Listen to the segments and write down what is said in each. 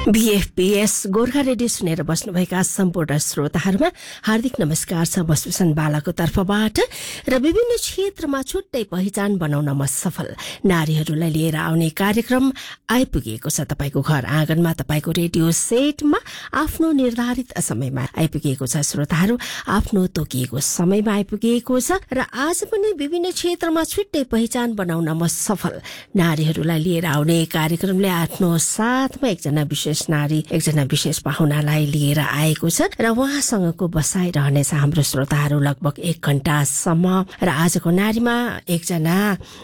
बीएफपीएस Gorkha radio सुनेर बस्नुभएका सम्पूर्ण श्रोताहरूमा हार्दिक नमस्कार छ बसुसन बालाको तर्फबाट र विभिन्न क्षेत्रमा छुट्टै पहिचान बनाउन म सफल नारीहरूलाई लिएर आउने कार्यक्रम आइपुगेको छ तपाईको घर आँगनमा तपाईको रेडियो सेटमा आफ्नो निर्धारित समयमा आइपुगेको छ श्रोताहरू आफ्नो तोकिएको समयमा आइपुगेको छ र आज पनि विभिन्न क्षेत्रमा छुट्टै पहिचान बनाउन म सफल नारीहरूलाई लिएर आउने कार्यक्रमले आफ्नो साथमा एकजना विशेष नारी एकजना विशेष पाहुनालाई लिएर आएको छ र उहाँसँगको बसाइ रहनेछ हाम्रो श्रोताहरू लगभग 1 घण्टासम्म र आजको नारीमा एकजना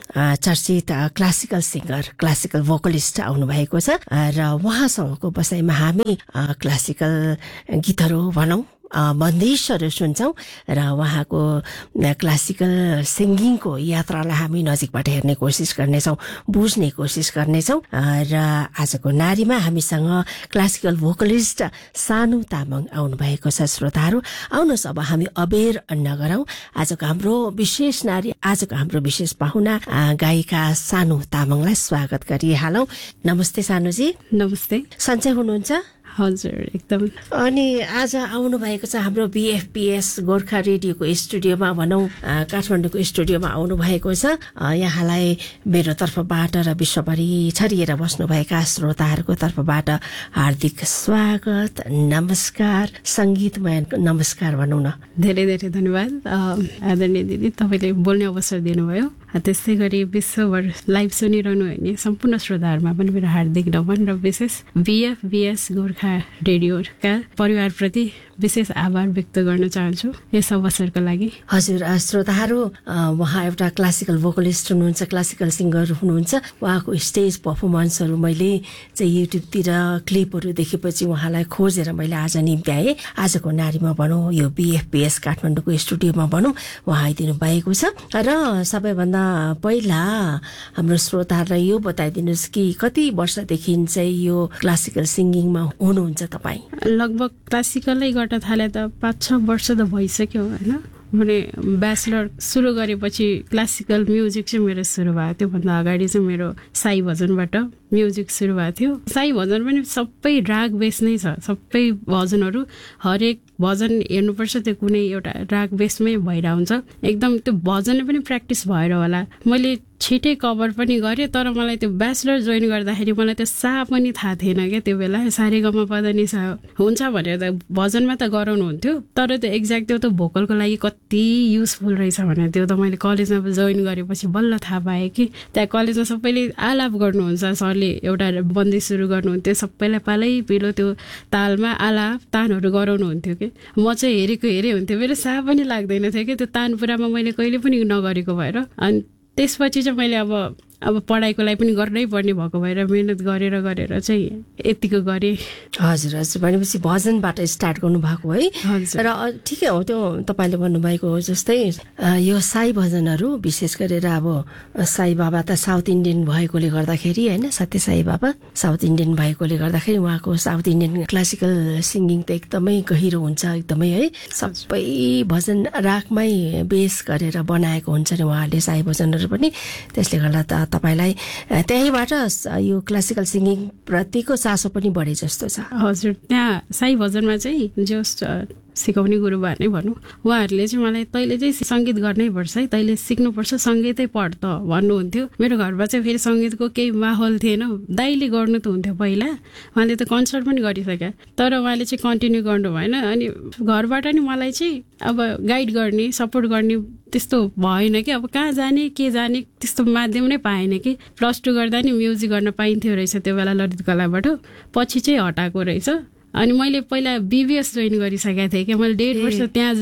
चर्चित क्लासिकल सिंगर क्लासिकल भोकलिस्ट आउनु भएको छ र उहाँसँगको बसाइमा हामी क्लासिकल गीतहरू भनौं बन्दिशहरू सुन्छौं र उहाँको क्लासिकल सिंगिङको यात्रालाई हामी नजिकबाट हेर्ने कोसिस गर्नेछौं बुझ्ने कोसिस गर्नेछौं र आजको नारीमा हामीसँग क्लासिकल भोकलिस्ट सानु तामाङ आउनु भएको छ श्रोताहरू आउनुहोस् अब हामी अबेर नगरौं आजको हाम्रो विशेष नारी आजको हाम्रो विशेष पाहुना गायिका सानु तामाङलाई स्वागत गरिहालौं नमस्ते सानुजी नमस्ते सन्चै हुनुहुन्छ हजुर एकदम अनि आज आउनु भएको छ हाम्रो बीएफपीएस गोर्खा रेडियोको स्टुडियोमा भनौं काठमाडौँको स्टुडियोमा आउनु भएको छ यहाँलाई मेरो तर्फबाट र विश्वभरि छरिएर बस्नुभएका श्रोताहरूको तर्फबाट हार्दिक स्वागत नमस्कार संगीतमय नमस्कार भनौं न धेरै धेरै धन्यवाद आदरणीय दिदी तपाईले बोल्ने अवसर दिनुभयो त्यसै गरी विश्वभर लाइभ सुनिरहनु हुने सम्पूर्ण श्रोताहरुमा पनि मेरो हार्दिक नमन र विशेष बीएफबीएस गोर्खा रेडियोका परिवारप्रति विशेष आभार व्यक्त गर्न चाहन्छु यस अवसरको लागि हजुर श्रोताहरु उहाँ एउटा क्लासिकल भोकलिस्ट हुनुहुन्छ क्लासिकल सिंगर हुनुहुन्छ उहाँको स्टेज परफर्मेन्सहरु मैले चाहिँ युट्युबतिर क्लिपहरु देखेपछि उहाँलाई खोजेर मैले आज निम्त्याए आजको नारीमा भनौं यो बीएफपीएस काठमाडौँको स्टुडियोमा भनौं उहाँ आइदिनु भएको छ र सबैभन्दा पहिला हाम्रो श्रोताहरुलाई यो बताइदिनुस् कि कति वर्षदेखि चाहिँ यो क्लासिकल सिंगिङमा हुनुहुन्छ तपाई लगभग क्लासिकलै गर्न थाले त 5-6 वर्ष त भइसक्यो हैन मैले ब्याचलर सुरु गरेपछि क्लासिकल म्युजिक चाहिँ मेरो सुरु भयो त्यो भन्दा अगाडि चाहिँ मेरो साई भजनबाट म्युजिक सुरु भएको थियो साई भजन पनि सबै राग बेस नै छ सबै भजनहरू हरेक भजन हेर्नुपर्छ त्यो कुनै एउटा राग बेसमै भइरा हुन्छ एकदम त्यो भजनले पनि प्र्याक्टिस भएर होला मैले छिटै कभर पनि गरे तर मलाई त्यो ब्याचलर जोइन गर्दाखेरि मलाई त्यो सा पनि थाहा थिएन के त्यो बेला सारेगम पदनी सा हुन्छ भनेर त भजनमा त गराउनु हुन्थ्यो तर त्यो एक्ज्याक्ट त्यो त भोकलको लागि कति युजफुल रहेछ भने त्यो त मैले कलेजमा जोइन गरेपछि बल्ल थाहा पाएँ कि त्यहाँ कलेजमा सबैले आलाप गर्नुहुन्छ सरले एउटा बन्दी सुरु गर्नुहुन्थ्यो सबैलाई पालै पिलो त्यो तालमा आलाप तानहरू गराउनु हुन्थ्यो के म चाहिँ हेरे हुन्थ्यो मेरो सा पनि लाग्दैन थियो कि त्यो तानपुरामा मैले कहिले पनि नगरेको भएर अनि त्यसपछि चाहिँ मैले अब पढाइको लागि पनि गर्नै पर्ने भएको भएर मेहनत गरेर चाहिँ यतिको गरे हजुर हजुर भनेपछि भजनबाट स्टार्ट गर्नु भएको है र ठिकै हो त्यो तपाईले भन्नुभएको हो जस्तै यो साई भजनहरू विशेष गरेर अब साई बाबा त साउथ इन्डियन भएकोले गर्दाखेरि हैन सत्य साई बाबा साउथ इन्डियन भएकोले गर्दाखेरि उहाँको साउथ इन्डियन क्लासिकल सिंगिङ त एकदमै गहिरो हुन्छ एकदमै है सबै भजन रागमै बेस गरेर बनाएको हुन्छ नि उहाँले साई भजनहरू पनि त्यसले गर्दा त तपाईलाई त्यहीबाट यो क्लासिकल सिंगिङ प्रतिको चासो पनि बढे जस्तो छ हजुर त्यहाँ साई भजनमा चाहिँ जस सिकाउने गुरुबा नै भनौं उहाँहरूले चाहिँ मलाई तैले चाहिँ संगीत गर्नै पर्छ है तैले सिक्नुपर्छ संगीतै पढ त भन्नुहुन्थ्यो मेरो घरमा चाहिँ फेरि संगीतको केही माहौल थिएन दाइले गर्नु त हुन्थ्यो पहिला उहाँले त कन्सर्ट पनि गरिसके तर उहाँले चाहिँ कन्टिन्यू गर्नु भएन अनि घरबाट नि मलाई चाहिँ अब गाइड गर्ने सपोर्ट गर्ने त्यस्तो भएन कि अब कहाँ जाने के जाने त्यस्तो माध्यम नै पाएन कि +2 गर्दा नि म्युजिक गर्न पाइन्थ्यो रहेछ त्यो बेला ललित कलाबाट पछि चाहिँ हटाएको रहेछ अनि मैले पहिला बीबीएस जोइन गरिसकेको थिएँ कि मैले 1.5 वर्ष त्यहाँ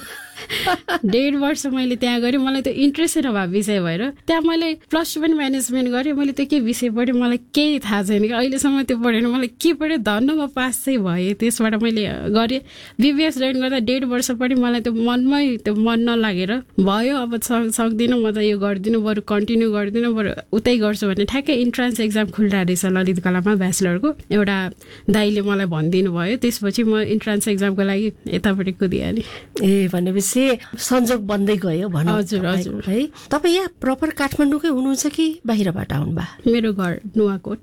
1.5 वर्ष मैले त्यहाँ गरेँ मलाई त्यो इन्ट्रेस्टै नभए विषय भएर त्यहाँ मैले +2 पनि म्यानेजमेन्ट गरेँ मैले त्यो के विषय पढेँ मलाई केही थाहा छैन कि अहिलेसम्म त्यो पढेन मलाई के पढेँ धन्न म पास चाहिँ भएँ त्यसबाट मैले गरेँ बीबीएस जोइन गर्दा 1.5 वर्ष पढेँ मलाई त्यो मनमै त्यो मन नलागेर भयो अब सक्दिनँ म त यो गर्दिनँ बरु कन्टिन्यू गर्दिनँ बरु उतै गर्छु भने ठ्याक्कै इन्ट्रान्स एक्जाम खुल्दा रहेछ ललित कलामा ब्याचलरको एउटा दाइले मलाई भनिदिनु भयो त्यसपछि म इन्ट्रान्स एक्जामको लागि यतापट्टि कुदिहालेँ ए भनेपछि संजोग बन्दै गयो भनौं हजुर हजुर है तपाई यहाँ प्रपर काठमाडौँकै हुनुहुन्छ कि बाहिरबाट आउनुभा मेरो घर नुवाकोट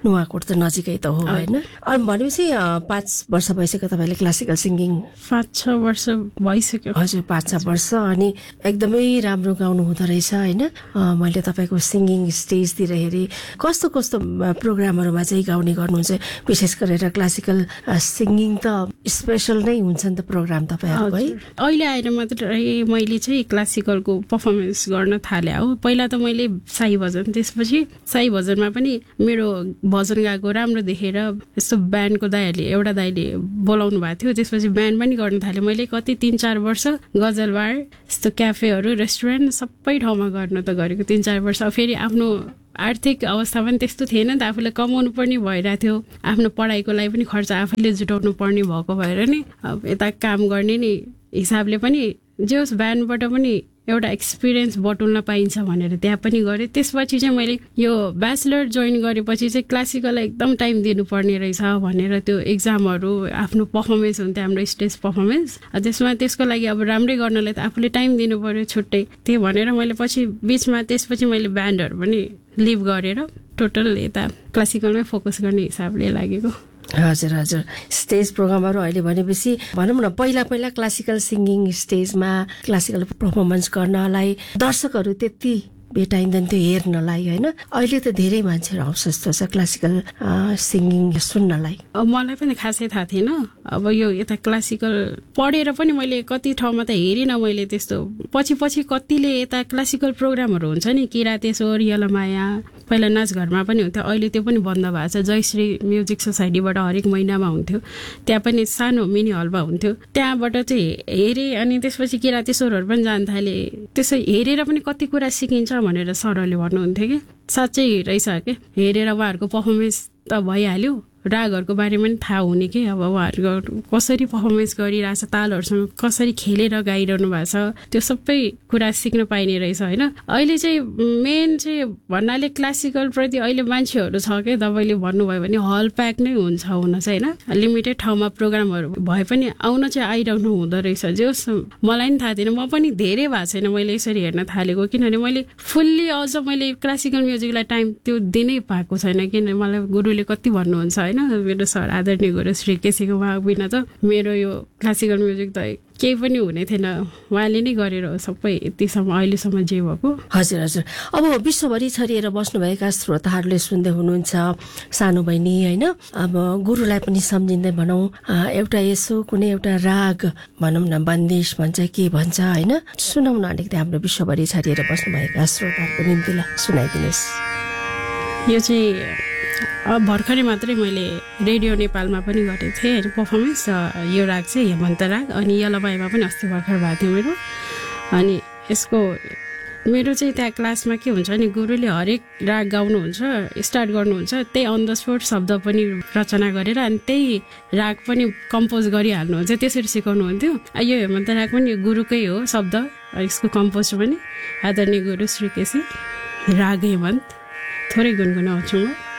नुवाकोट त नजिकै त हो होइन। अनि भनेपछि 5 वर्ष भइसक्यो तपाईँले क्लासिकल सिङ्गिङ? 5-6 वर्ष भइसक्यो। हजुर 5-6 वर्ष। अनि एकदमै राम्रो गाउनु हुँदो रहेछ होइन। मैले तपाईँको सिङ्गिङ स्टेजतिर हेरेँ, कस्तो कस्तो प्रोग्रामहरूमा चाहिँ गाउने गर्नुहुन्छ? विशेष गरेर क्लासिकल सिङ्गिङ त स्पेसल नै हुन्छ नि त प्रोग्राम तपाईँहरूको है। अहिले आएर मात्रै मैले चाहिँ क्लासिकलको पर्फर्मेन्स गर्न थाले हो। पहिला त मैले साई भजन, त्यसपछि साई भजनमा पनि मेरो भजन गाएको राम्रो देखेर यस्तो ब्यान्डको दाइहरूले, एउटा दाइले बोलाउनु भएको थियो, त्यसपछि ब्यान्ड पनि गर्न थालेँ मैले। कति 3-4 वर्ष गजल बार, यस्तो क्याफेहरू, रेस्टुरेन्ट सबै ठाउँमा गर्न त गरेको 3-4 वर्ष। फेरि आफ्नो आर्थिक अवस्था पनि त्यस्तो थिएन नि त, आफूले कमाउनु पर्ने भइरहेको थियो, आफ्नो पढाइको लागि पनि खर्च आफैले जुटाउनु पर्ने भएको भएर नि अब यता काम गर्ने नि हिसाबले पनि जे होस् ब्यान्डबाट पनि एउटा एक्सपिरियन्स बटुल्न पाइन्छ भनेर त्यहाँ पनि गरेँ। त्यसपछि चाहिँ मैले यो ब्याचलर जोइन गरेपछि चाहिँ क्लासिकल एकदम टाइम दिनुपर्ने रहेछ भनेर त्यो एक्जामहरू, आफ्नो पर्फर्मेन्स हुन्थ्यो हाम्रो स्टेज पर्फर्मेन्स, त्यसमा त्यसको लागि अब राम्रै गर्नलाई त आफूले टाइम दिनु पर्यो छुट्टै। त्यही भनेर मैले त्यसपछि मैले ब्यान्डहरू पनि लिभ गरेर टोटल यता क्लासिकलमै फोकस गर्ने हिसाबले लागेको। हजुर हजुर। स्टेज प्रोग्रामहरू अहिले भनेपछि भनौँ न, पहिला क्लासिकल सिङ्गिङ स्टेजमा क्लासिकल पर्फर्मेन्स गर्नलाई दर्शकहरू त्यति भेटाइँदैन थियो हेर्नलाई होइन। अहिले त धेरै मान्छेहरू आउँछ जस्तो छ क्लासिकल सिङ्गिङ सुन्नलाई। मलाई पनि खासै थाहा थिएन। अब यो यता क्लासिकल पढेर पनि मैले कति ठाउँमा त हेरिनँ मैले त्यस्तो। पछि कतिले यता क्लासिकल प्रोग्रामहरू हुन्छ नि, किरातेश्वर, यलमाया, पहिला नाचघरमा पनि हुन्थ्यो, अहिले त्यो पनि बन्द भएको छ। जयश्री म्युजिक सोसाइटीबाट हरेक महिनामा हुन्थ्यो, त्यहाँ पनि सानो मिनी हलमा हुन्थ्यो। त्यहाँबाट चाहिँ हेरेँ अनि त्यसपछि किरातेश्वरहरू पनि जान थालेँ। त्यसो हेरेर पनि कति कुरा सिकिन्छ भनेर सरहरूले भन्नुहुन्थ्यो कि साँच्चै रहेछ के। हेरेर उहाँहरूको पर्फर्मेन्स त भइहाल्यो, रागहरूको बारेमा पनि थाहा हुने कि अब उहाँहरूको कसरी पर्फर्मेन्स गरिरहेछ, तालहरूसँग कसरी खेलेर गाइरहनु भएको छ, त्यो सबै कुरा सिक्न पाइने रहेछ होइन। अहिले चाहिँ मेन चाहिँ भन्नाले क्लासिकल प्रति अहिले मान्छेहरू छ क्या, तपाईँले भन्नुभयो भने हल प्याक नै हुन्छ हुन चाहिँ होइन। लिमिटेड ठाउँमा प्रोग्रामहरू भए पनि आउन चाहिँ आइरहनु हुँदो रहेछ। जे होस् मलाई पनि थाहा थिएन, म पनि धेरै भएको छैन मैले यसरी हेर्न थालेको, किनभने मैले फुल्ली अझ मैले क्लासिकल म्युजिकलाई टाइम त्यो दिनै पाएको छैन। किन मलाई गुरुले कति भन्नुहुन्छ होइन, मेरो सर आदरणीय गुरु श्री केसी उहाँ बिना त मेरो यो क्लासिकल म्युजिक त केही पनि हुने थिएन। उहाँले नै गरेर सबै यतिसम्म अहिलेसम्म जे भएको। हजुर हजुर। अब विश्वभरि छरिएर बस्नुभएका श्रोताहरूले सुन्दै हुनुहुन्छ सानो बहिनी होइन। अब गुरुलाई पनि सम्झिँदै भनौँ, एउटा यसो कुनै एउटा राग भनौँ न, बन्दिश भन्छ के भन्छ होइन, सुनाउन अलिकति हाम्रो विश्वभरि छरिएर बस्नुभएका श्रोताहरूको निम्ति ल सुनाइदिनुहोस्। यो चाहिँ भर्खरै मात्रै मैले रेडियो नेपालमा पनि गरेको थिएँ पर्फर्मेन्स। यो राग चाहिँ हेमन्त राग, अनि यलमायामा पनि अस्ति भर्खर भएको थियो मेरो। अनि यसको मेरो चाहिँ त्यहाँ क्लासमा के हुन्छ नि, गुरुले हरेक राग गाउनुहुन्छ, स्टार्ट गर्नुहुन्छ, त्यही अन द स्पोट शब्द पनि रचना गरेर अनि त्यही राग पनि कम्पोज गरिहाल्नुहुन्छ, त्यसरी सिकाउनुहुन्थ्यो। यो हेमन्त राग पनि गुरुकै हो शब्द, यसको कम्पोज पनि आदरणीय गुरु श्री केसी। राग हेमन्त थोरै गुनगुनाउँछु म।